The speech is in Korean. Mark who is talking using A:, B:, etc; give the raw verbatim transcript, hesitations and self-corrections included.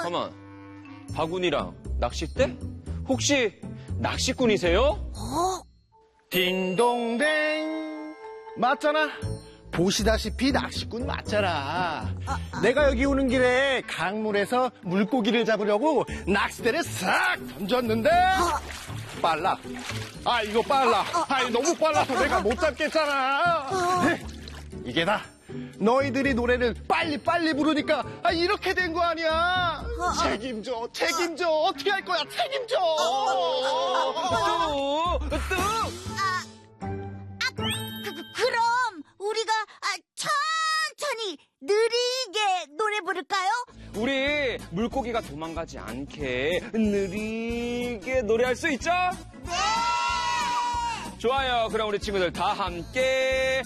A: 가만. 바구니랑 낚싯대? 혹시 낚시꾼이세요?
B: 어?
C: 딩동댕. 맞잖아. 보시다시피 낚시꾼 맞잖아. 내가 여기 오는 길에 강물에서 물고기를 잡으려고 낚싯대를 싹 던졌는데 빨라. 아 이거 빨라. 아 이거 너무 빨라서 내가 못 잡겠잖아. 이게 다 너희들이 노래를 빨리빨리 부르니까 아, 이렇게 된 거 아니야. 책임져 책임져. 어떻게 할 거야. 책임져.
A: 뚝! 뚝!
B: 그, 그, 그럼 우리가 아, 천천히 느리게 노래 부를까요?
A: 우리 물고기가 도망가지 않게 느리게 노래할 수 있죠?
B: 네!
A: 좋아요. 그럼 우리 친구들 다 함께